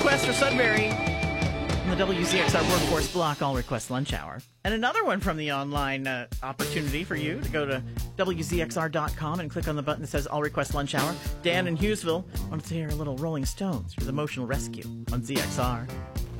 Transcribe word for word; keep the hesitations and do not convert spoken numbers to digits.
request for Sudbury in the W Z X R Workforce Block All Request Lunch Hour. And another one from the online uh, opportunity for you to go to W Z X R dot com and click on the button that says All Request Lunch Hour. Dan in Hughesville wanted to hear a little Rolling Stones with Emotional Rescue on Z X R.